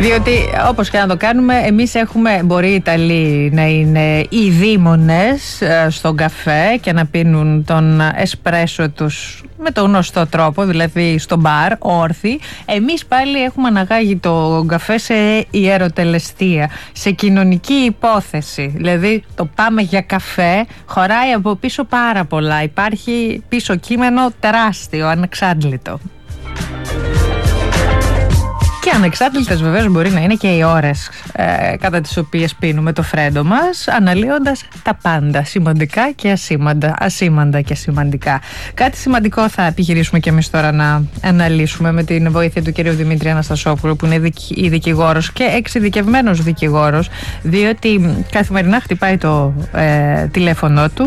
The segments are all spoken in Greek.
Διότι όπως και να το κάνουμε, εμείς έχουμε, μπορεί οι Ιταλοί να είναι οι δήμονες στον καφέ και να πίνουν τον εσπρέσο τους με τον γνωστό τρόπο, δηλαδή στο μπαρ, όρθιοι. Εμείς πάλι έχουμε αναγάγει το καφέ σε ιεροτελεστία, σε κοινωνική υπόθεση. Δηλαδή το πάμε για καφέ χωράει από πίσω πάρα πολλά. Υπάρχει πίσω κείμενο τεράστιο, ανεξάντλητο. Και ανεξάρτητες βεβαίως μπορεί να είναι και οι ώρες κατά τις οποίες πίνουμε το φρέντο μας, αναλύοντας τα πάντα, σημαντικά και ασήμαντα και σημαντικά. Κάτι σημαντικό θα επιχειρήσουμε και εμείς τώρα να αναλύσουμε με την βοήθεια του κυρίου Δημήτρη Αναστασόπουλου, που είναι ειδικηγόρος και εξειδικευμένος δικηγόρος, διότι καθημερινά χτυπάει το τηλέφωνο του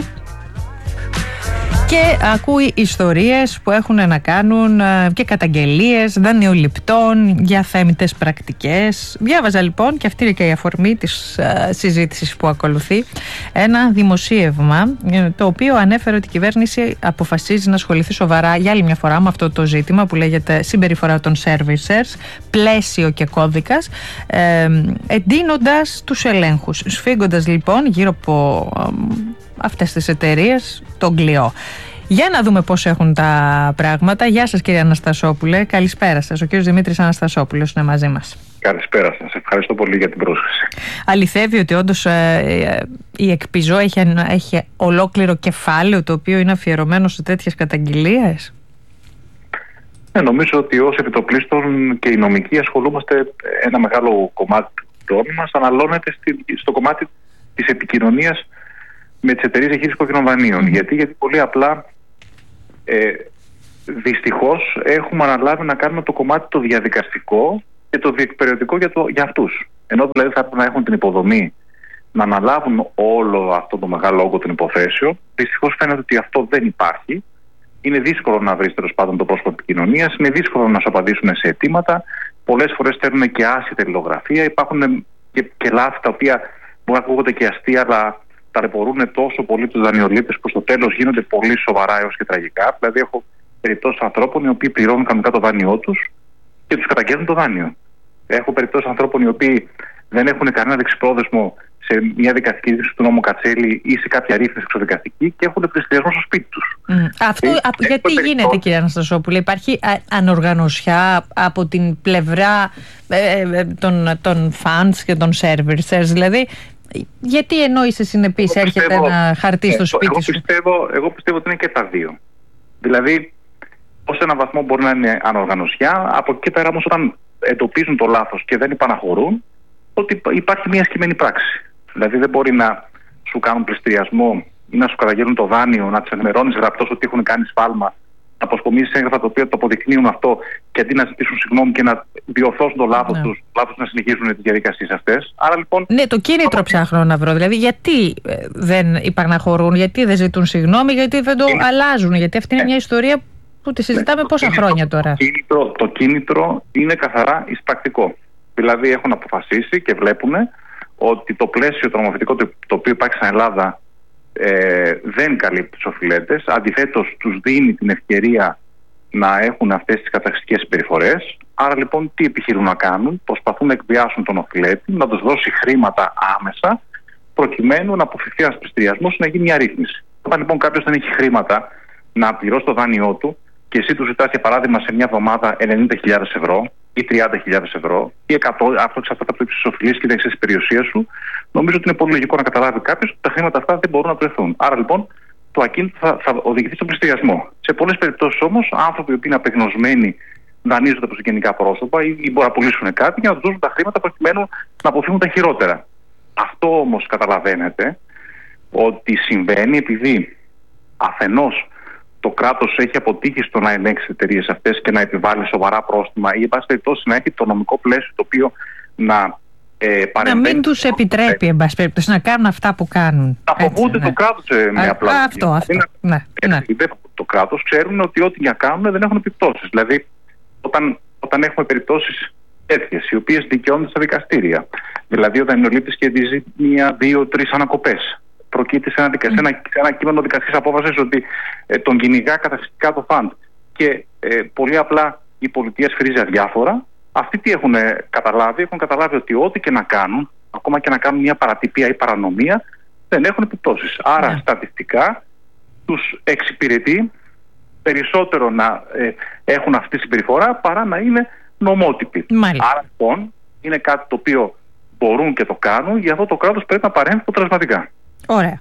και ακούει ιστορίες που έχουν να κάνουν και καταγγελίες δανειοληπτών για αθέμητες πρακτικές. Διάβαζα λοιπόν, και αυτή είναι και η αφορμή της συζήτησης που ακολουθεί, ένα δημοσίευμα το οποίο ανέφερε ότι η κυβέρνηση αποφασίζει να ασχοληθεί σοβαρά για άλλη μια φορά με αυτό το ζήτημα που λέγεται συμπεριφορά των servicers, πλαίσιο και κώδικας, εντείνοντας τους ελέγχους, σφίγγοντας λοιπόν γύρω από αυτές τις εταιρείες τον κλειό. Για να δούμε πώς έχουν τα πράγματα. Γεια σας κύριε Αναστασόπουλε, καλησπέρα σας. Ο κύριος Δημήτρης Αναστασόπουλος είναι μαζί μας. Καλησπέρα σας, ευχαριστώ πολύ για την πρόσκληση. Αληθεύει ότι όντως η Εκπιζώ έχει ολόκληρο κεφάλαιο το οποίο είναι αφιερωμένο σε τέτοιες καταγγελίες? Νομίζω ότι ως επιτοπλίστων και οι νομικοί ασχολούμαστε, ένα μεγάλο κομμάτι του χρόνου μας αναλώνεται στο κομμάτι της επικοινωνίας με τις εταιρείες διαχείρισης κόκκινων δανείων. Γιατί πολύ απλά δυστυχώς έχουμε αναλάβει να κάνουμε το κομμάτι το διαδικαστικό και το διεκπεραιωτικό για αυτούς. Ενώ δηλαδή θα έπρεπε να έχουν την υποδομή να αναλάβουν όλο αυτό το μεγάλο όγκο των υποθέσεων. Δυστυχώς φαίνεται ότι αυτό δεν υπάρχει. Είναι δύσκολο να βρεις τέλος πάντων το πρόσωπο επικοινωνίας, είναι δύσκολο να σου απαντήσουν σε αιτήματα. Πολλές φορές στέλνουν και άσχητη αλληλογραφία. Υπάρχουν και λάθη τα οποία μπορεί να ακούγονται και αστεία, αλλά ταλαιπωρούν τόσο πολύ τους δανειολήπτες που στο τέλος γίνονται πολύ σοβαρά έως και τραγικά. Δηλαδή, έχω περιπτώσεις ανθρώπων οι οποίοι πληρώνουν κανονικά το δάνειό τους και τους καταγγέλνουν το δάνειο. Έχω περιπτώσεις ανθρώπων οι οποίοι δεν έχουν κανένα δεξιπρόθεσμο σε μια δικαστική δίκηση του νόμου Κατσέλη ή σε κάποια ρύθμιση εξωδικαστική και έχουν πληστηριασμό στο σπίτι τους. Αυτό γιατί γίνεται, κύριε Αναστασόπουλε? Υπάρχει ανοργανωσιά από την πλευρά των funds και των servicers? Δηλαδή, γιατί ενώ είσαι συνεπής έρχεται ένα χαρτί στο σπίτι σου? Εγώ πιστεύω ότι είναι και τα δύο. Δηλαδή, ως έναν βαθμό μπορεί να είναι ανοργανωσιά, από εκεί πέρα όμως όταν εντοπίζουν το λάθος και δεν υπαναχωρούν, ότι υπάρχει μια ασκημένη πράξη. Δηλαδή δεν μπορεί να σου κάνουν πληστηριασμό ή να σου καταγγέλνουν το δάνειο, να τις ενημερώνεις γραπτός ότι έχουν κάνει σφάλμα, να αποσκομίσεις έγγραφα τα οποία το αποδεικνύουν αυτό και αντί να ζητήσουν συγγνώμη και να διορθώσουν το λάθος τους, να συνεχίζουν τις διαδικασίες αυτές. Άρα λοιπόν. Ναι, το κίνητρο ψάχνω να βρω. Δηλαδή, γιατί δεν υπαναχωρούν, γιατί δεν ζητούν συγγνώμη, γιατί δεν το αλλάζουν? Γιατί αυτή είναι μια ιστορία που τη συζητάμε πόσα χρόνια τώρα. Το κίνητρο είναι καθαρά εισπρακτικό. Δηλαδή, έχουν αποφασίσει και βλέπουν ότι το πλαίσιο το νομοθετικό το οποίο υπάρχει στην Ελλάδα δεν καλύπτει τους οφειλέτες. Αντιθέτως, τους δίνει την ευκαιρία να έχουν αυτές τις καταχρηστικές συμπεριφορές. Άρα λοιπόν τι επιχειρούν να κάνουν? Προσπαθούν να εκβιάσουν τον οφειλέτη, να τους δώσει χρήματα άμεσα, προκειμένου να αποφευθεί ένας πληστηριασμός, να γίνει μια ρύθμιση. Όταν λοιπόν κάποιος δεν έχει χρήματα να πληρώσει το δάνειό του και εσύ του ζητάς για παράδειγμα σε μια εβδομάδα 90.000 ευρώ ή 30.000 ευρώ ή 100, αυτό εξαρτάται από το ύψος της οφειλής και την εξής περιουσία σου, νομίζω ότι είναι πολύ λογικό να καταλάβει κάποιος ότι τα χρήματα αυτά δεν μπορούν να βρεθούν. Άρα λοιπόν το ακίνητο θα οδηγηθεί στον πληστηριασμό. Σε πολλές περιπτώσεις όμως, άνθρωποι οι οποίοι είναι απεγνωσμένοι δανείζονται από συγγενικά πρόσωπα ή μπορεί να πουλήσουν κάτι για να τους δώσουν τα χρήματα προκειμένου να αποφύγουν τα χειρότερα. Αυτό όμως καταλαβαίνετε ότι συμβαίνει επειδή αφενός το κράτος έχει αποτύχει στο να ελέγξει τις εταιρείες αυτές και να επιβάλλει σοβαρά πρόστιμα ή εν πάση περιπτώσει να έχει το νομικό πλαίσιο το οποίο να να μην τους επιτρέπει εν πάση περιπτώσει να κάνουν αυτά που κάνουν. Να φοβούνται το κράτος με απλά. Αυτό. Ναι. Το κράτος ξέρουν ότι ό,τι για κάνουν δεν έχουν επιπτώσεις. Δηλαδή όταν έχουμε περιπτώσεις τέτοιες οι οποίες δικαιώνται στα δικαστήρια, δηλαδή ο δανειολήπτης κερδίζει 1, 2, 3 ανακοπές, προκύπτει σε ένα κείμενο δικαστικής απόφασης ότι τον κυνηγά καταχρηστικά το φαντ και πολύ απλά η πολιτεία σφυρίζει αδιάφορα, Αυτοί τι έχουν καταλάβει? Έχουν καταλάβει ότι ό,τι και να κάνουν, ακόμα και να κάνουν μια παρατυπία ή παρανομία, δεν έχουν επιπτώσεις. Άρα στατιστικά τους εξυπηρετεί περισσότερο να έχουν αυτή τη συμπεριφορά παρά να είναι νομότυποι. Μάλιστα. Άρα λοιπόν είναι κάτι το οποίο μπορούν και το κάνουν, γι' αυτό το κράτος πρέπει να παρέμβει αποτελεσματικά. Ωραία.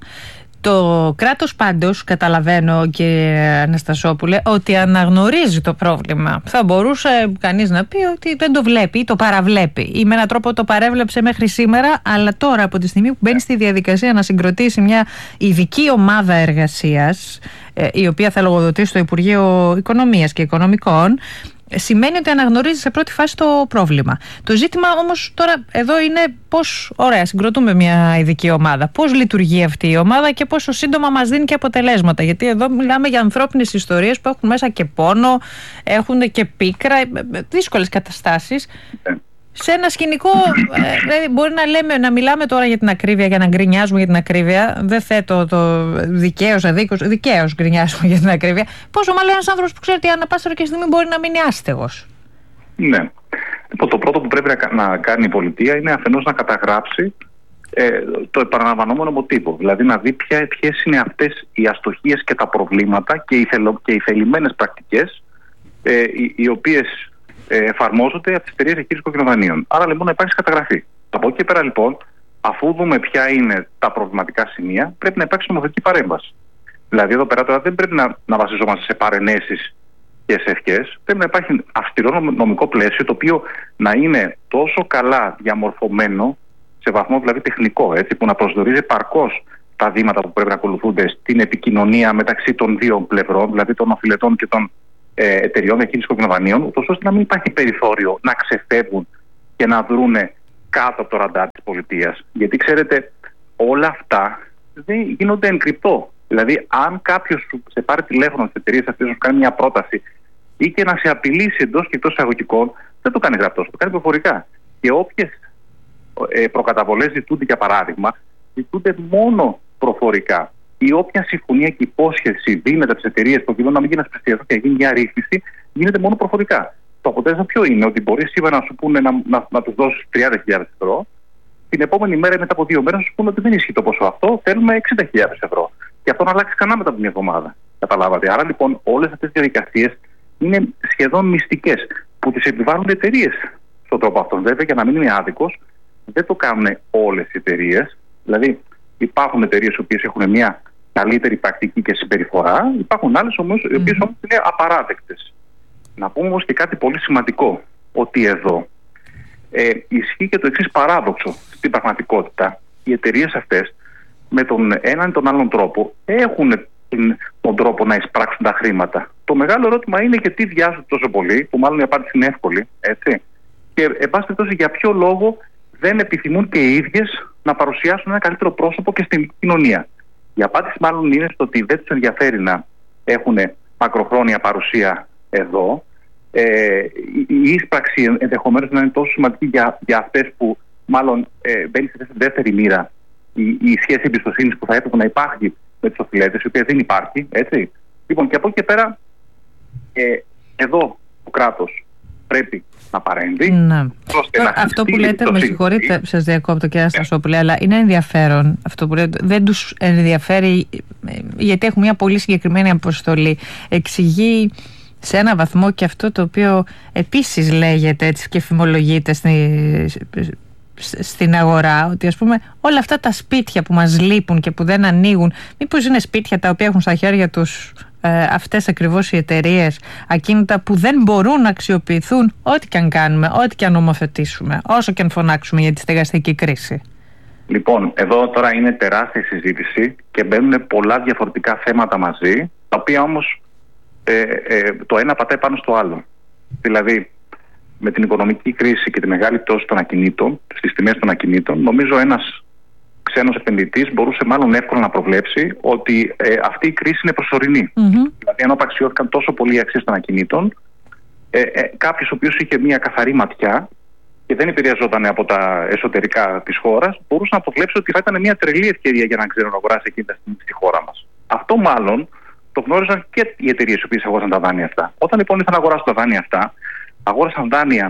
Το κράτος πάντως, καταλαβαίνω κύριε Αναστασόπουλε, ότι αναγνωρίζει το πρόβλημα. Θα μπορούσε κανείς να πει ότι δεν το βλέπει ή το παραβλέπει ή με έναν τρόπο το παρέβλεψε μέχρι σήμερα, αλλά τώρα από τη στιγμή που μπαίνει στη διαδικασία να συγκροτήσει μια ειδική ομάδα εργασίας, η οποία θα λογοδοτήσει στο Υπουργείο Οικονομίας και Οικονομικών, σημαίνει ότι αναγνωρίζει σε πρώτη φάση το πρόβλημα. Το ζήτημα όμως τώρα εδώ είναι πώς, ωραία, συγκροτούμε μια ειδική ομάδα. Πώς λειτουργεί αυτή η ομάδα και πόσο σύντομα μας δίνει και αποτελέσματα. Γιατί εδώ μιλάμε για ανθρώπινες ιστορίες που έχουν μέσα και πόνο, έχουν και πίκρα, δύσκολες καταστάσεις. Σε ένα σκηνικό, δηλαδή μπορεί να λέμε, να μιλάμε τώρα για την ακρίβεια, για να γκρινιάζουμε για την ακρίβεια. Δεν θέτω το δικαίως, αδίκως, δικαίως γκρινιάζουμε για την ακρίβεια. Πόσο μάλλον ένας άνθρωπος που ξέρει ότι ανά πάσα και στιγμή μπορεί να μείνει άστεγος. Ναι. Λοιπόν, το πρώτο που πρέπει να κάνει η πολιτεία είναι αφενός να καταγράψει το επαναλαμβανόμενο μοτίβο. Δηλαδή να δει ποιες είναι αυτές οι αστοχίες και τα προβλήματα και οι θελημένες πρακτικές οι οποίες εφαρμόζονται από τις εταιρείες διαχείρισης κοκκινοδανείων. Άρα λοιπόν να υπάρξει καταγραφή. Από εκεί και πέρα λοιπόν, αφού δούμε ποια είναι τα προβληματικά σημεία, πρέπει να υπάρξει νομοθετική παρέμβαση. Δηλαδή εδώ πέρα τώρα δεν πρέπει να βασιζόμαστε σε παρενέσεις και σε ευχές. Πρέπει να υπάρχει αυστηρό νομικό πλαίσιο, το οποίο να είναι τόσο καλά διαμορφωμένο, σε βαθμό δηλαδή τεχνικό, έτσι, που να προσδιορίζει επαρκώς τα βήματα που πρέπει να ακολουθούνται στην επικοινωνία μεταξύ των δύο πλευρών, δηλαδή των οφειλετών και των εταιριών διαχείρισης κοκκινοδανείων, ούτως ώστε να μην υπάρχει περιθώριο να ξεφεύγουν και να δρούνε κάτω από το ραντάρ της πολιτείας. Γιατί ξέρετε, όλα αυτά δεν γίνονται εν κρυπτό. Δηλαδή, αν κάποιος σε πάρει τηλέφωνο στις εταιρείες αυτές, να κάνει μια πρόταση ή και να σε απειλήσει εντός και εκτός εισαγωγικών, δεν το κάνει γραπτός, το κάνει προφορικά. Και όποιες προκαταβολές ζητούνται, για παράδειγμα, ζητούνται μόνο προφορικά. Ή όποια συμφωνία και υπόσχεση δίνεται από τις εταιρείες προκειμένου να μην γίνει ένα σπεστιασμό και να γίνει μια ρύθμιση, γίνεται μόνο προφορικά. Το αποτέλεσμα ποιο είναι? Ότι μπορεί σήμερα να σου πούνε να τους δώσεις 30.000 ευρώ, την επόμενη μέρα ή μετά από 2 μέρες να σου πούνε ότι δεν ισχύει το ποσό αυτό, θέλουμε 60.000 ευρώ. Και αυτό να αλλάξει κανένα μετά από μια εβδομάδα. Καταλάβατε? Άρα λοιπόν όλες αυτές τις διαδικασίες είναι σχεδόν μυστικές, που τις επιβάλλουν οι εταιρείες στον τρόπο αυτόν. Βέβαια, για να μην είναι άδικος, δεν το κάνουν όλες οι εταιρείες. Δηλαδή, υπάρχουν εταιρείες οι οποίες έχουν μια καλύτερη πρακτική και συμπεριφορά, υπάρχουν άλλες όμως, οι οποίες όμως είναι απαράδεκτες. Να πούμε όμως και κάτι πολύ σημαντικό, ότι εδώ ισχύει και το εξής παράδοξο. Στην πραγματικότητα, οι εταιρείες αυτές με τον έναν ή τον άλλον τρόπο έχουν τον τρόπο να εισπράξουν τα χρήματα. Το μεγάλο ερώτημα είναι γιατί βιάζονται τόσο πολύ, που μάλλον η απάντηση είναι εύκολη, έτσι. Και εν πάση περιπτώσει, για ποιο λόγο δεν επιθυμούν και οι ίδιες να παρουσιάσουν ένα καλύτερο πρόσωπο και στην κοινωνία. Η απάντηση μάλλον είναι στο ότι δεν τους ενδιαφέρει να έχουν μακροχρόνια παρουσία εδώ. Η ίσπραξη ενδεχομένως να είναι τόσο σημαντική για αυτές που μάλλον μπαίνει σε δεύτερη μοίρα η σχέση εμπιστοσύνης που θα έπρεπε να υπάρχει με τις οφειλέτες, η οποία δεν υπάρχει. Έτσι. Λοιπόν, και από εκεί και πέρα, εδώ το κράτος πρέπει να παρέμβει. Ναι. Αυτό που λέτε, με συγχωρείτε, σας διακόπτω κύριε Αναστασόπουλε, αλλά είναι ενδιαφέρον αυτό που λέτε. Δεν τους ενδιαφέρει, γιατί έχουν μια πολύ συγκεκριμένη αποστολή. Εξηγεί σε ένα βαθμό και αυτό το οποίο επίσης λέγεται έτσι και φημολογείται στην αγορά, ότι ας πούμε όλα αυτά τα σπίτια που μας λείπουν και που δεν ανοίγουν, μήπως είναι σπίτια τα οποία έχουν στα χέρια τους αυτές ακριβώς οι εταιρείες, ακίνητα που δεν μπορούν να αξιοποιηθούν ό,τι και αν κάνουμε, ό,τι και αν νομοθετήσουμε, όσο και αν φωνάξουμε για τη στεγαστική κρίση. Λοιπόν, εδώ τώρα είναι τεράστια συζήτηση και μπαίνουν πολλά διαφορετικά θέματα μαζί, τα οποία όμως το ένα πατάει πάνω στο άλλο. Δηλαδή, με την οικονομική κρίση και τη μεγάλη πτώση των ακινήτων, στις τιμές των ακινήτων, νομίζω ένας ξένος επενδυτής μπορούσε μάλλον εύκολα να προβλέψει ότι αυτή η κρίση είναι προσωρινή. Δηλαδή, ενώ απαξιώθηκαν τόσο πολύ οι αξίες των ακινήτων, κάποιος ο οποίος είχε μια καθαρή ματιά και δεν επηρεαζόταν από τα εσωτερικά της χώρας, μπορούσε να προβλέψει ότι θα ήταν μια τρελή ευκαιρία για να ξέρουν να αγοράσει ακίνητα στη χώρα μας. Αυτό μάλλον το γνώριζαν και οι εταιρείες οι οποίες αγόρασαν τα δάνεια αυτά. Όταν λοιπόν ήρθαν να αγοράσουν τα δάνεια αυτά, αγόρασαν δάνεια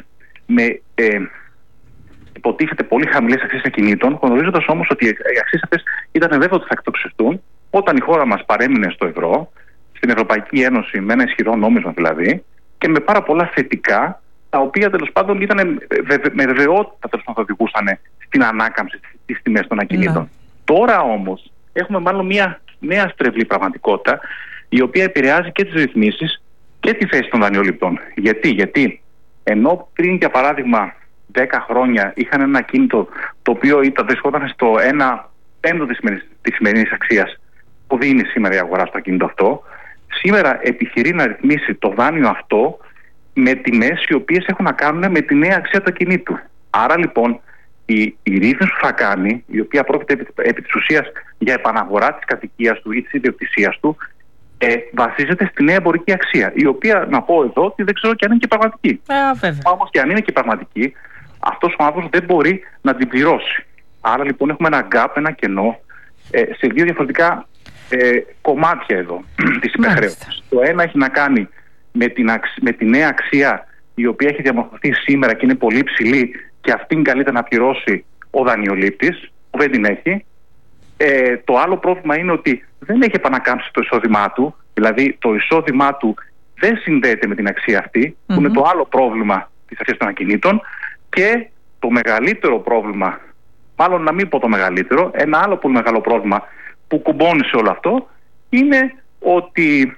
με υποτίθεται πολύ χαμηλές αξίες ακινήτων, γνωρίζοντας όμως ότι οι αξίες αυτές ήταν βέβαιο ότι θα εκτοξευτούν όταν η χώρα μας παρέμεινε στο ευρώ, στην Ευρωπαϊκή Ένωση, με ένα ισχυρό νόμισμα δηλαδή, και με πάρα πολλά θετικά, τα οποία τέλος πάντων ήταν με βεβαιότητα θα οδηγούσαν στην ανάκαμψη της τιμές των ακινήτων. Τώρα όμως έχουμε μάλλον μια νέα στρεβλή πραγματικότητα, η οποία επηρεάζει και τις ρυθμίσεις και τη θέση των δανειοληπτών. Γιατί ενώ πριν, για παράδειγμα, 10 χρόνια είχαν ένα ακίνητο το οποίο βρισκόταν στο 1/5 της σημερινής αξίας που δίνει σήμερα η αγορά στο ακίνητο αυτό, σήμερα επιχειρεί να ρυθμίσει το δάνειο αυτό με τιμές οι οποίες έχουν να κάνουν με τη νέα αξία του ακινήτου. Άρα λοιπόν η ρύθμιση που θα κάνει, η οποία πρόκειται επί της ουσίας για επαναγορά της κατοικίας του ή της ιδιοκτησίας του, βασίζεται στη νέα εμπορική αξία, η οποία, να πω εδώ, ότι δεν ξέρω και αν είναι και πραγματική. Όμως και αν είναι και πραγματική, αυτός ο άνθρωπος δεν μπορεί να την πληρώσει. Άρα λοιπόν έχουμε ένα gap, ένα κενό, σε δύο διαφορετικά κομμάτια εδώ της υπερχρέωσης. Το ένα έχει να κάνει με τη νέα αξία, η οποία έχει διαμορφωθεί σήμερα και είναι πολύ ψηλή, και αυτήν καλείται να πληρώσει ο δανειολήπτης, που δεν την έχει. Το άλλο πρόβλημα είναι ότι δεν έχει επανακάμψει το εισόδημά του, δηλαδή το εισόδημά του δεν συνδέεται με την αξία αυτή, που είναι το άλλο πρόβλημα της αξίας των ακινήτων. Και το μεγαλύτερο πρόβλημα, μάλλον να μην πω το μεγαλύτερο, ένα άλλο πολύ μεγάλο πρόβλημα που κουμπώνει σε όλο αυτό, είναι ότι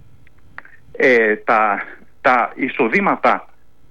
τα εισοδήματα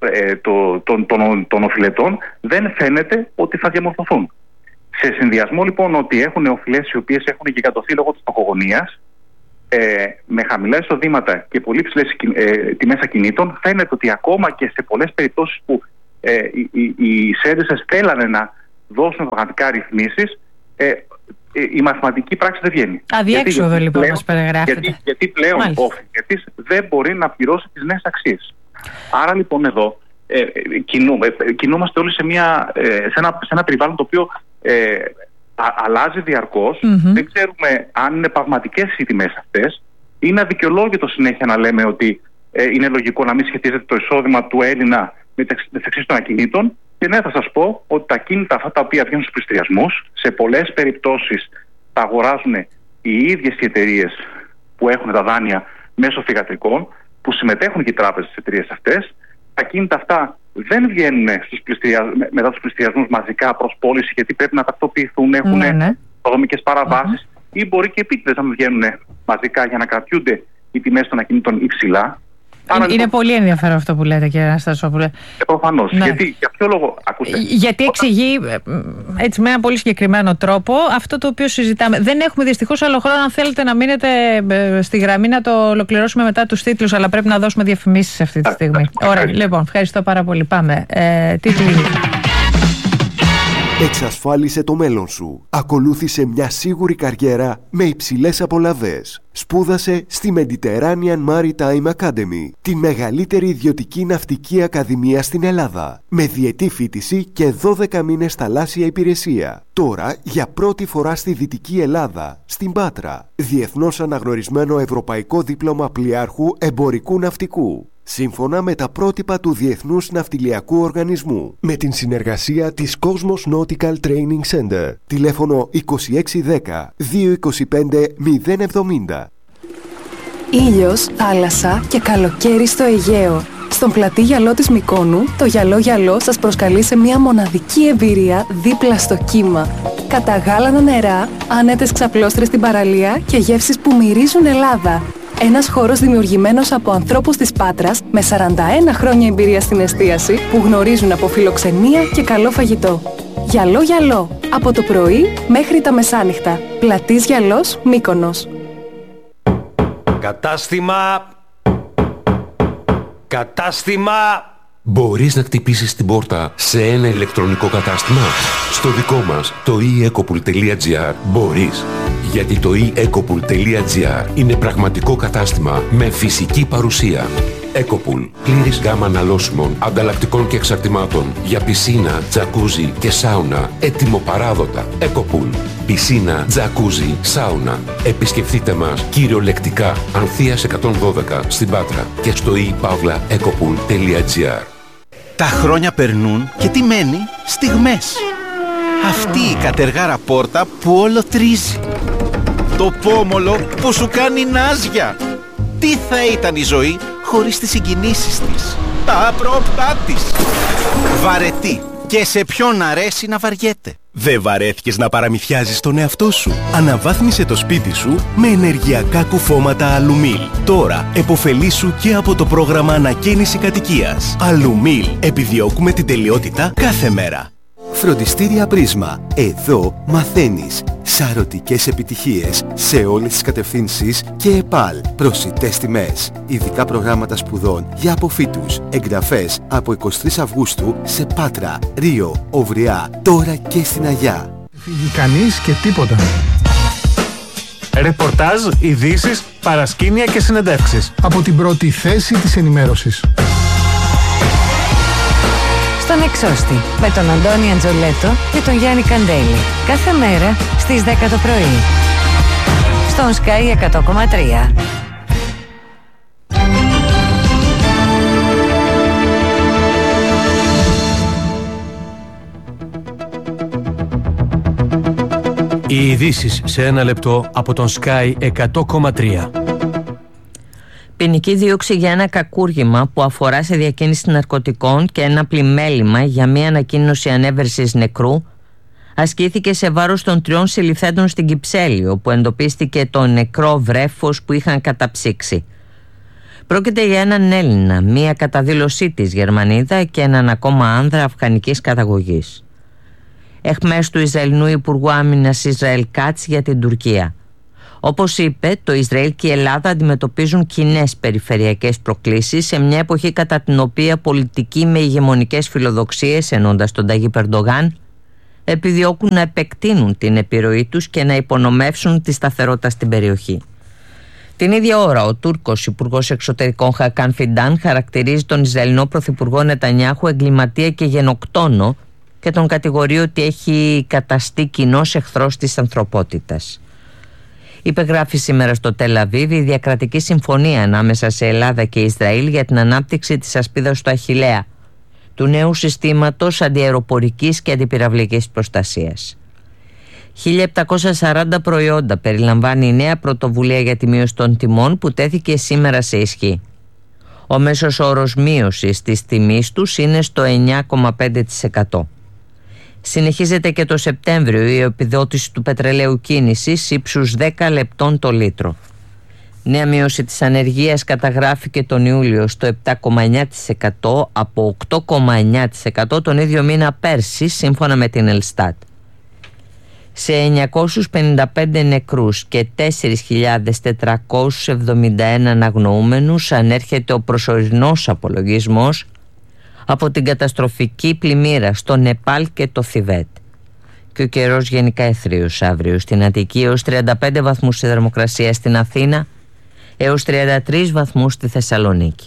των οφειλετών δεν φαίνεται ότι θα διαμορφωθούν. Σε συνδυασμό λοιπόν ότι έχουν οφειλές οι οποίες έχουν γιγαντωθεί λόγω της φτωχογονίας, με χαμηλά εισοδήματα και πολύ ψηλές τιμές ακινήτων, φαίνεται ότι ακόμα και σε πολλές περιπτώσεις που οι σέντεσες θέλανε να δώσουν πραγματικά ρυθμίσεις, η μαθηματική πράξη δεν βγαίνει. Αδιέξοδο λοιπόν μας περιγράφεται. Γιατί πλέον ο οφειλετής δεν μπορεί να πληρώσει τις νέες αξίες. Άρα λοιπόν εδώ κινούμαστε όλοι σε ένα περιβάλλον το οποίο αλλάζει διαρκώς. Δεν ξέρουμε αν είναι πραγματικές οι τιμές αυτές. Είναι αδικαιολόγητο συνέχεια να λέμε ότι είναι λογικό να μην σχετίζεται το εισόδημα του Έλληνα με τις αξίες των ακινήτων. Και ναι, θα σας πω ότι τα ακίνητα αυτά τα οποία βγαίνουν στους πληστηριασμούς, σε πολλές περιπτώσεις τα αγοράζουν οι ίδιες οι εταιρείες που έχουν τα δάνεια μέσω θυγατρικών, που συμμετέχουν και οι τράπεζες στις εταιρείες αυτές. Τα ακίνητα αυτά δεν βγαίνουν μετά τους πληστηριασμούς μαζικά προς πώληση, γιατί πρέπει να τακτοποιηθούν, έχουν οικοδομικές παραβάσεις, ή μπορεί και επίτηδες να βγαίνουν μαζικά για να κρατιούνται οι τιμές των ακινήτων υψηλά. Είναι πολύ ενδιαφέρον αυτό που λέτε, κύριε Αναστασόπουλε. Προφανώς. Γιατί, για ποιο λόγο, ακούστε. Γιατί εξηγεί έτσι με ένα πολύ συγκεκριμένο τρόπο αυτό το οποίο συζητάμε. Δεν έχουμε δυστυχώς άλλο χρόνο. Αν θέλετε να μείνετε στη γραμμή, να το ολοκληρώσουμε μετά τους τίτλους, αλλά πρέπει να δώσουμε διαφημίσεις αυτή τη στιγμή. Ωραία, λοιπόν, ευχαριστώ πάρα πολύ. Πάμε. Τίτλοι. Εξασφάλισε το μέλλον σου. Ακολούθησε μια σίγουρη καριέρα με υψηλές απολαβές. Σπούδασε στη Mediterranean Maritime Academy, τη μεγαλύτερη ιδιωτική ναυτική ακαδημία στην Ελλάδα, με διετή φοιτηση και 12 μήνες θαλάσσια υπηρεσία. Τώρα, για πρώτη φορά στη Δυτική Ελλάδα, στην Πάτρα, διεθνώς αναγνωρισμένο ευρωπαϊκό δίπλωμα πλοιάρχου εμπορικού ναυτικού, σύμφωνα με τα πρότυπα του Διεθνούς Ναυτιλιακού Οργανισμού, με την συνεργασία της Cosmos Nautical Training Center. Τηλέφωνο 2610 225 070. Ήλιος, θάλασσα και καλοκαίρι στο Αιγαίο. Στον πλατή γυαλό της Μυκόνου, το γυαλό σας προσκαλεί σε μια μοναδική εμπειρία δίπλα στο κύμα. Καταγάλανα νερά, άνετες ξαπλώστρες στην παραλία και γεύσεις που μυρίζουν Ελλάδα. Ένας χώρος δημιουργημένος από ανθρώπους της Πάτρας με 41 χρόνια εμπειρία στην εστίαση που γνωρίζουν από φιλοξενία και καλό φαγητό. Γυαλό, από το πρωί μέχρι τα μεσάνυχτα. Πλατής Γυαλός, Μύκονος. Κατάστημα! Μπορείς να χτυπήσεις την πόρτα σε ένα ηλεκτρονικό κατάστημα? Στο δικό μας, το eEcopool.gr, μπορείς. Γιατί το eEcopool.gr είναι πραγματικό κατάστημα με φυσική παρουσία. Ecopool. Πλήρης γάμα αναλώσιμων, ανταλλακτικών και εξαρτημάτων για πισίνα, τζακούζι και σάουνα. Έτοιμο-παράδοτα. Ecopool. Πισίνα, τζακούζι, σάουνα. Επισκεφτείτε μας κυριολεκτικά Ανθείας 112 στην Πάτρα και στο ePavlaEcopool.gr. Τα χρόνια περνούν και τι μένει? Στιγμές. Αυτή η κατεργάρα πόρτα που όλο τρίζει. Το πόμολο που σου κάνει νάζια. Τι θα ήταν η ζωή χωρίς τις συγκινήσεις της, τα απρόπτά της. Βαρετή. Και σε ποιον αρέσει να βαριέται. Δεν βαρέθηκες να παραμυθιάζεις τον εαυτό σου? Αναβάθμισε το σπίτι σου με ενεργειακά κουφώματα Αλουμίλ. Τώρα επωφελήσου και από το πρόγραμμα ανακαίνιση κατοικίας. Αλουμίλ. Επιδιώκουμε την τελειότητα κάθε μέρα. Φροντιστήρια Πρίσμα. Εδώ μαθαίνεις σαρωτικές επιτυχίες σε όλες τις κατευθύνσεις και ΕΠΑΛ. Προσιτές τιμές. Ειδικά προγράμματα σπουδών για αποφύτους. Εγγραφές από 23 Αυγούστου σε Πάτρα, Ρίο, Овριά, τώρα και στην Αγιά. Φύγει κανείς και τίποτα. Ρεπορτάζ, ειδήσεις, παρασκήνια και συνεντεύξεις. Από την πρώτη θέση της ενημέρωσης. Στον Εξώστη, με τον Αντώνη Αντζολέτο και τον Γιάννη Καντέλη. Κάθε μέρα στις 10 το πρωί. Στον Sky 100,3. Οι ειδήσεις σε ένα λεπτό από τον Sky 100,3. Ποινική δίωξη για ένα κακούργημα που αφορά σε διακίνηση ναρκωτικών και ένα πλημέλημα για μια ανακοίνωση ανέβρεσης νεκρού ασκήθηκε σε βάρος των 3 συλληφθέντων στην Κυψέλη, όπου εντοπίστηκε το νεκρό βρέφος που είχαν καταψύξει. Πρόκειται για έναν Έλληνα, μία κατά δήλωσή της Γερμανίδα και έναν ακόμα άνδρα αφγανικής καταγωγής. Εχμές του Ισραηλινού Υπουργού Άμυνας Ισραήλ Κάτς για την Τουρκία. Όπως είπε, το Ισραήλ και η Ελλάδα αντιμετωπίζουν κοινές περιφερειακές προκλήσεις σε μια εποχή κατά την οποία πολιτικοί με ηγεμονικές φιλοδοξίες, ενώντας τον Ταγίπ Ερντογάν, επιδιώκουν να επεκτείνουν την επιρροή τους και να υπονομεύσουν τη σταθερότητα στην περιοχή. Την ίδια ώρα, ο Τούρκος Υπουργός Εξωτερικών Χακάν Φιντάν χαρακτηρίζει τον Ισραηλινό Πρωθυπουργό Νετανιάχου εγκληματία και γενοκτόνο και τον κατηγορεί ότι έχει καταστεί κοινός εχθρός της ανθρωπότητας. Υπεγράφει σήμερα στο Τελ Αβίβ η διακρατική συμφωνία ανάμεσα σε Ελλάδα και Ισραήλ για την ανάπτυξη της ασπίδας του Αχιλλέα, του νέου συστήματος αντιαεροπορικής και αντιπυραυλικής προστασίας. 1.740 προϊόντα περιλαμβάνει η νέα πρωτοβουλία για τη μείωση των τιμών που τέθηκε σήμερα σε ισχύ. Ο μέσος όρος μείωσης της τιμής τους είναι στο 9,5%. Συνεχίζεται και το Σεπτέμβριο η επιδότηση του πετρελαίου κίνησης ύψους 10 λεπτών το λίτρο. Νέα μείωση της ανεργίας καταγράφηκε τον Ιούλιο στο 7,9% από 8,9% τον ίδιο μήνα πέρσι, σύμφωνα με την Ελστάτ. Σε 955 νεκρούς και 4.471 αναγνωούμενους ανέρχεται ο προσωρινός απολογισμός από την καταστροφική πλημμύρα στο Νεπάλ και το Θιβέτ. Και ο καιρός γενικά αιθρίος αύριο στην Αττική έως 35 βαθμούς στη θερμοκρασία στην Αθήνα, έως 33 βαθμούς στη Θεσσαλονίκη.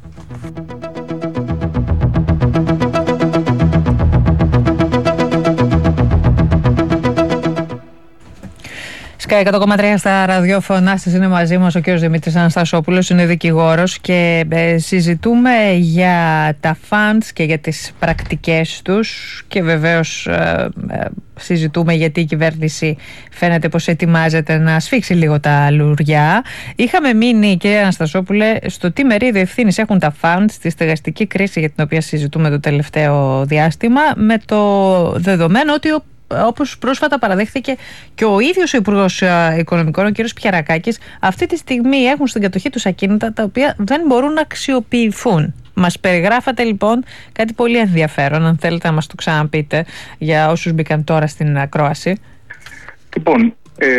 Sky 100,3 στα ραδιόφωνά σας, είναι μαζί μας ο κ. Δημήτρης Αναστασόπουλος, είναι δικηγόρος και συζητούμε για τα funds και για τις πρακτικές τους και βεβαίως συζητούμε γιατί η κυβέρνηση φαίνεται πως ετοιμάζεται να σφίξει λίγο τα λουριά. Είχαμε μείνει, κ. Αναστασόπουλε, στο τι μερίδιο ευθύνης έχουν τα funds στη στεγαστική κρίση για την οποία συζητούμε το τελευταίο διάστημα, με το δεδομένο ότι όπως πρόσφατα παραδέχθηκε και ο ίδιος ο Υπουργός Οικονομικών, ο κ. Πιερακάκης, αυτή τη στιγμή έχουν στην κατοχή τους ακίνητα τα οποία δεν μπορούν να αξιοποιηθούν. Μας περιγράφατε λοιπόν κάτι πολύ ενδιαφέρον, αν θέλετε να μας το ξαναπείτε για όσους μπήκαν τώρα στην ακρόαση. Λοιπόν,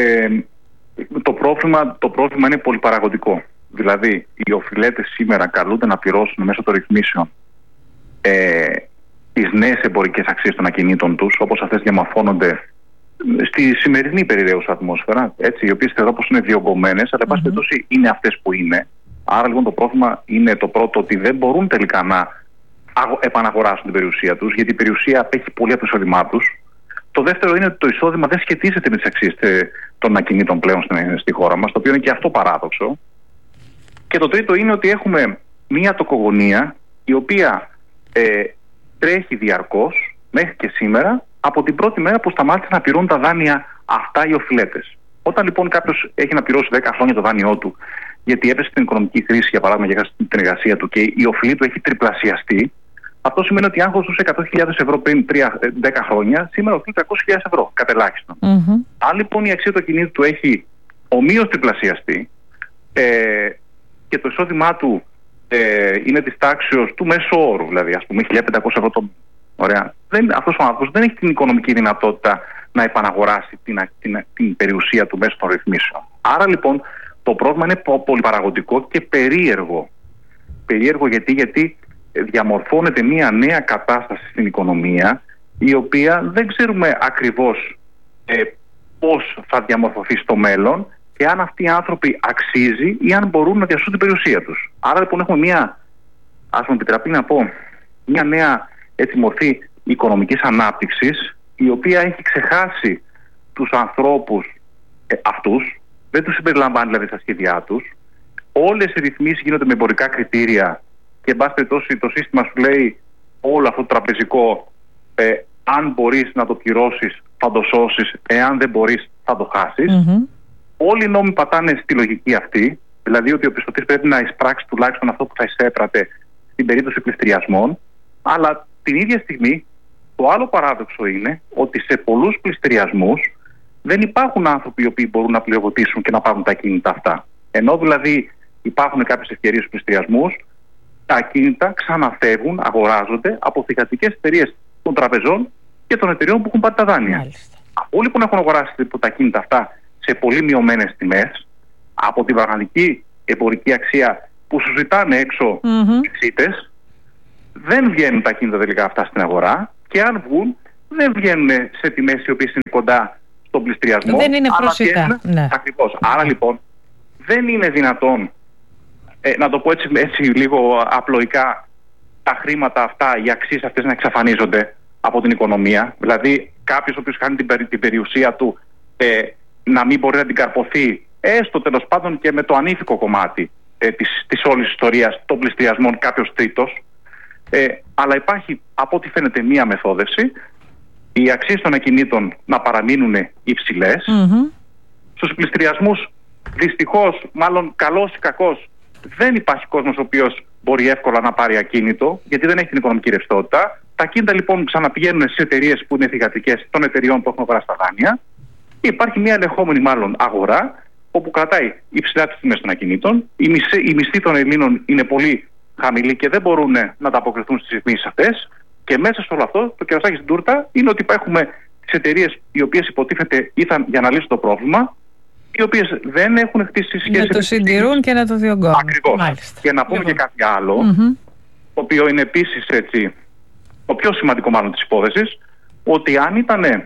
το πρόβλημα είναι πολυπαραγωγικό. Δηλαδή, οι οφειλέτες σήμερα καλούνται να πληρώσουν μέσω των ρυθμίσεων τις νέες εμπορικές αξίες των ακινήτων τους, όπως αυτές διαμορφώνονται στη σημερινή περιραίουσα ατμόσφαιρα, έτσι, οι οποίες θεωρώ πως είναι διωγγωμένες, αλλά εν πάση περιπτώσει είναι αυτές που είναι. Άρα λοιπόν το πρόβλημα είναι το πρώτο, ότι δεν μπορούν τελικά να επαναγοράσουν την περιουσία τους, γιατί η περιουσία απέχει πολύ από το εισόδημά τους. Το δεύτερο είναι ότι το εισόδημα δεν σχετίζεται με τις αξίες των ακινήτων πλέον στη χώρα μας, το οποίο είναι και αυτό παράδοξο. Και το τρίτο είναι ότι έχουμε μία τοκογωνία η οποία τρέχει διαρκώς μέχρι και σήμερα, από την πρώτη μέρα που σταμάτησαν να πληρώνουν τα δάνεια αυτά οι οφειλέτες. Όταν λοιπόν κάποιος έχει να πληρώσει 10 χρόνια το δάνειό του, γιατί έπεσε στην οικονομική κρίση, για παράδειγμα, για την εργασία του και η οφειλή του έχει τριπλασιαστεί, αυτό σημαίνει ότι αν κοστούσε 100.000 ευρώ πριν 10 χρόνια, σήμερα οφείλει 300.000 ευρώ, κατ' ελάχιστον. Αν λοιπόν η αξία του ακινήτου του έχει ομοίως τριπλασιαστεί και το εισόδημά του είναι της τάξεως του μέσου όρου, δηλαδή ας πούμε 1.500 ευρώ το μήνα. Ωραία. Αυτός ο άνθρωπος δεν έχει την οικονομική δυνατότητα να επαναγοράσει την περιουσία του μέσω των ρυθμίσεων. Άρα λοιπόν το πρόβλημα είναι πολυπαραγωγικό και περίεργο. Περίεργο γιατί διαμορφώνεται μια νέα κατάσταση στην οικονομία, η οποία δεν ξέρουμε ακριβώς πώς θα διαμορφωθεί στο μέλλον και αν αυτοί οι άνθρωποι αξίζει ή αν μπορούν να διασώσουν την περιουσία τους. Άρα λοιπόν έχουμε μια, ας μου επιτραπεί να πω, μια νέα μορφή οικονομικής ανάπτυξης, η οποία έχει ξεχάσει τους ανθρώπους αυτούς, δεν τους συμπεριλαμβάνει δηλαδή στα σχέδιά τους. Όλες οι ρυθμίσεις γίνονται με εμπορικά κριτήρια και εν πάση περιπτώσει το σύστημα σου λέει όλο αυτό το τραπεζικό, αν μπορείς να το πληρώσεις θα το σώσεις, εάν δεν μπορείς θα το χάσεις. Όλοι οι νόμοι πατάνε στη λογική αυτή, δηλαδή ότι ο πιστωτής πρέπει να εισπράξει τουλάχιστον αυτό που θα εισέπρατε στην περίπτωση πληστηριασμών, αλλά την ίδια στιγμή το άλλο παράδοξο είναι ότι σε πολλούς πληστηριασμούς δεν υπάρχουν άνθρωποι οι οποίοι μπορούν να πληροδοτήσουν και να πάρουν τα ακίνητα αυτά. Ενώ δηλαδή υπάρχουν κάποιες ευκαιρίες στους πληστηριασμούς, τα ακίνητα ξαναφεύγουν, αγοράζονται από θυγατρικές εταιρείες των τραπεζών και των εταιρεών που έχουν πάρει τα δάνεια. Από όλοι που έχουν αγοράσει τα ακίνητα αυτά σε πολύ μειωμένες τιμές, από την πραγματική εμπορική αξία που σου ζητάνε έξω οι εξήτες, δεν βγαίνουν τα ακίνητα τελικά αυτά στην αγορά και αν βγουν δεν βγαίνουν σε τιμές οι οποίες είναι κοντά στον πληστηριασμό. Δεν είναι προσιτά. Ναι. Ακριβώς. Άρα λοιπόν δεν είναι δυνατόν, να το πω έτσι λίγο απλοϊκά, τα χρήματα αυτά, οι αξίες αυτές να εξαφανίζονται από την οικονομία. Δηλαδή κάποιος ο οποίος χάνει την περιουσία του να μην μπορεί να την καρποθεί, έστω τέλος πάντων και με το ανήθικο κομμάτι της όλης ιστορίας των πληστηριασμών κάποιος τρίτος. Αλλά υπάρχει από ό,τι φαίνεται μία μεθόδευση, οι αξίες των ακινήτων να παραμείνουν υψηλές. Στους πληστηριασμούς δυστυχώς, μάλλον καλός ή κακός, δεν υπάρχει κόσμος ο οποίος μπορεί εύκολα να πάρει ακίνητο, γιατί δεν έχει την οικονομική ρευστότητα. Τα ακίνητα λοιπόν ξαναπηγαίνουν σε εταιρείες που είναι θυγατρικές των εταιρειών που έχουν αγοράσει τα δάνεια. Υπάρχει μια ελεγχόμενη μάλλον αγορά, όπου κρατάει υψηλά τις τιμές των ακινήτων. Οι μισθοί των Ελλήνων είναι πολύ χαμηλοί και δεν μπορούν να ανταποκριθούν στις ρυθμίσεις αυτές. Και μέσα σε όλο αυτό, το κερασάκι στην τούρτα είναι ότι έχουμε τις εταιρείες οι οποίες υποτίθεται ήρθαν για να λύσουν το πρόβλημα, οι οποίες δεν έχουν χτίσει σχέση. Να το συντηρούν και να το διωγγώνουν. Ακριβώς. Και να πούμε και κάτι άλλο, το οποίο είναι επίσης έτσι, το πιο σημαντικό μάλλον της υπόθεσης, ότι αν ήταν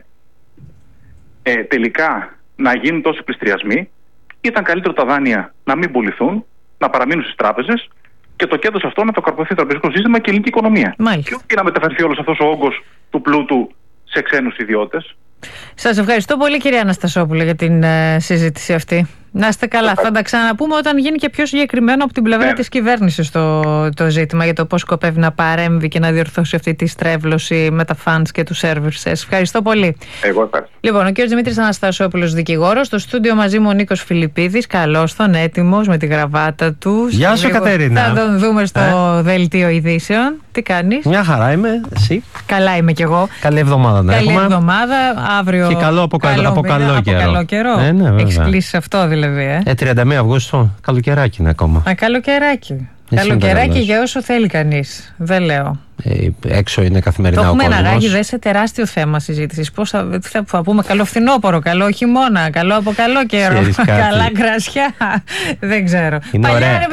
τελικά να γίνουν τόσοι πληστηριασμοί, ήταν καλύτερο τα δάνεια να μην πουληθούν, να παραμείνουν στις τράπεζες και το κέρδος αυτό να το καρποθεί το τραπεζικό σύστημα και η ελληνική οικονομία. Και όχι να μεταφερθεί όλος αυτός ο όγκος του πλούτου σε ξένους ιδιώτες. Σας ευχαριστώ πολύ, κυρία Αναστασόπουλε, για την συζήτηση αυτή. Να είστε καλά. Θα τα ξαναπούμε όταν γίνει και πιο συγκεκριμένο από την πλευρά της κυβέρνησης το ζήτημα για το πώς σκοπεύει να παρέμβει και να διορθώσει αυτή τη στρέβλωση με τα funds και τους servers. Σας ευχαριστώ πολύ. Εγώ ευχαριστώ. Λοιπόν, ο κ. Δημήτρης Αναστασόπουλος, δικηγόρος, στο στούντιο μαζί μου ο Νίκος Φιλιππίδης, καλώς τον, έτοιμος με τη γραβάτα του. Γεια σου, Κατερίνα. Θα τον δούμε στο δελτίο ειδήσεων. Τι κάνεις? Μια χαρά είμαι, εσύ? Καλά είμαι κι εγώ. Καλή εβδομάδα να έχουμε. Καλή εβδομάδα, αύριο. Και καλό από καλό καιρό. Έχεις κλείσει αυτό δηλαδή. 31 Αυγούστου, καλοκαιράκι είναι ακόμα. Καλοκαιράκι. Καλοκαιράκι για όσο θέλει κανείς. Δεν λέω. Έξω είναι καθημερινά ο κόσμος. Το έχουμε αναγάγει σε τεράστιο θέμα συζήτησης. Πώς θα πούμε, καλό φθινόπωρο, καλό χειμώνα, καλό από καλό καιρό, καλά κρασιά. Δεν ξέρω. Είναι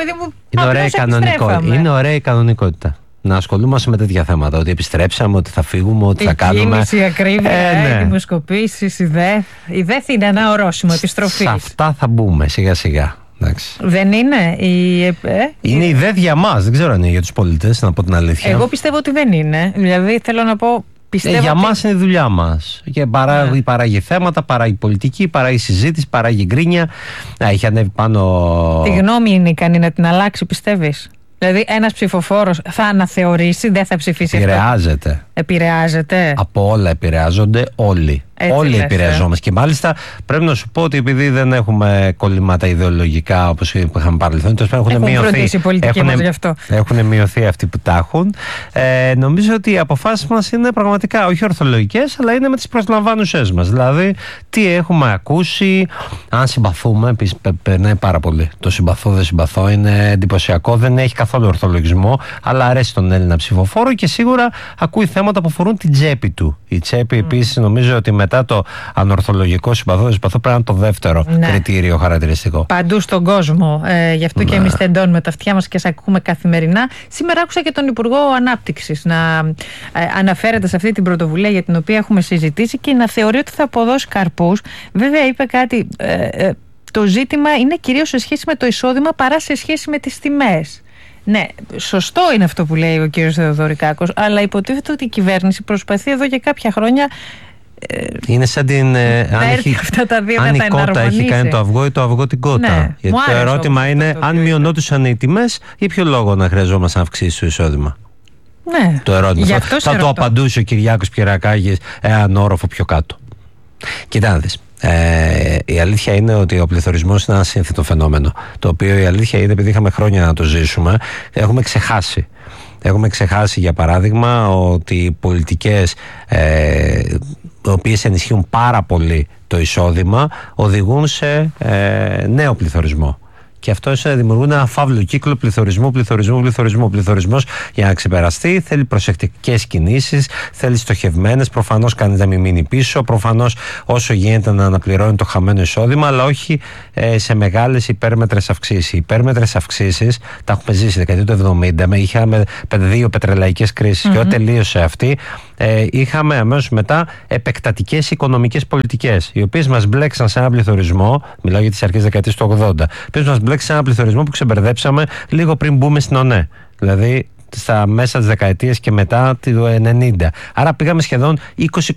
ωραία η κανονικότητα. Να ασχολούμαστε με τέτοια θέματα. Ότι επιστρέψαμε, ότι θα φύγουμε, ότι θα κάνουμε. Κίνηση, ακρίβεια, δημοσκοπήσεις, η ΔΕΘ είναι ένα ορόσημο επιστροφής. Σε αυτά θα μπούμε σιγά σιγά. Εντάξει. Δεν είναι είναι η ΔΕΘ για μας. Δεν ξέρω αν είναι για τους πολίτες, να πω την αλήθεια. Εγώ πιστεύω ότι δεν είναι. Δηλαδή θέλω να πω. Για μας είναι η δουλειά μας. Και παράγει θέματα, παράγει πολιτική, παράγει συζήτηση, παράγει γκρίνια. Έχει ανέβει πάνω. Τη γνώμη είναι ικανή να την αλλάξει, πιστεύεις? Δηλαδή, ένας ψηφοφόρος θα αναθεωρήσει, δεν θα ψηφίσει. Επηρεάζεται. Από όλα επηρεάζονται όλοι. Έτσι όλοι λες, επηρεαζόμαστε. Και μάλιστα πρέπει να σου πω ότι επειδή δεν έχουμε κολλήματα ιδεολογικά όπως είχαμε παρελθόν, έχουν μειωθεί αυτοί που τα έχουν. Νομίζω ότι οι αποφάσεις μας είναι πραγματικά όχι ορθολογικές, αλλά είναι με τις προσλαμβάνουσές μας. Δηλαδή, τι έχουμε ακούσει, αν συμπαθούμε, επίσης περνάει πάρα πολύ. Το συμπαθώ, δεν συμπαθώ, είναι εντυπωσιακό, δεν έχει καθόλου ορθολογισμό, αλλά αρέσει στον Έλληνα ψηφοφόρο και σίγουρα ακούει θέματα που αφορούν την τσέπη του. Η τσέπη επίσης νομίζω ότι μετά το ανορθολογικό συμπαθώ, δεν συμπαθώ πρέπει να είναι το δεύτερο κριτήριο χαρακτηριστικό. Παντού στον κόσμο. Γι' αυτό και εμείς τεντώνουμε τα αυτιά μας και σε ακούμε καθημερινά. Σήμερα άκουσα και τον Υπουργό Ανάπτυξης να αναφέρεται σε αυτή την πρωτοβουλία για την οποία έχουμε συζητήσει και να θεωρεί ότι θα αποδώσει καρπούς. Βέβαια, είπε κάτι. Το ζήτημα είναι κυρίως σε σχέση με το εισόδημα παρά σε σχέση με τις τιμές. Ναι, σωστό είναι αυτό που λέει ο κύριος Θεοδωρικάκος, αλλά υποτίθεται ότι η κυβέρνηση προσπαθεί εδώ και κάποια χρόνια. Είναι σαν την. Αν η κότα έχει κάνει το αυγό ή το αυγό την κότα. Ναι, γιατί το ερώτημα είναι, αν μειωνόντουσαν οι τιμές, για ποιο λόγο να χρειαζόμαστε να αυξήσει το εισόδημα. Ναι. Το ερώτημα. Θα το απαντούσε ο Κυριάκος Πιερακάκης έναν όροφο πιο κάτω. Κοιτάξτε. Η αλήθεια είναι ότι ο πληθωρισμός είναι ένα σύνθετο φαινόμενο, το οποίο η αλήθεια είναι, επειδή είχαμε χρόνια να το ζήσουμε, έχουμε ξεχάσει. Έχουμε ξεχάσει, για παράδειγμα, ότι οι πολιτικές οι οποίες ενισχύουν πάρα πολύ το εισόδημα οδηγούν σε νέο πληθωρισμό. Και αυτό δημιουργούν ένα φαύλο κύκλο πληθωρισμού. Πληθωρισμός για να ξεπεραστεί θέλει προσεκτικές κινήσεις, θέλει στοχευμένες. Προφανώς κανείς να μην μείνει πίσω. Προφανώς όσο γίνεται να αναπληρώνει το χαμένο εισόδημα, αλλά όχι σε μεγάλες υπέρμετρες αυξήσεις. Οι υπέρμετρες αυξήσεις τα έχουμε ζήσει δεκαετία του 70. Είχαμε 2 πετρελαϊκές κρίσεις και όταν τελείωσε αυτή, είχαμε αμέσως μετά επεκτατικές οικονομικές πολιτικές, οι οποίες μας μπλέξαν σε έναν πληθωρισμό. Μιλάω για τις αρχές δεκαετίας του 80. Σε έναν πληθωρισμό που ξεμπερδέψαμε λίγο πριν μπούμε στην ΟΝΕ, δηλαδή στα μέσα της δεκαετίας και μετά του 90. Άρα πήγαμε σχεδόν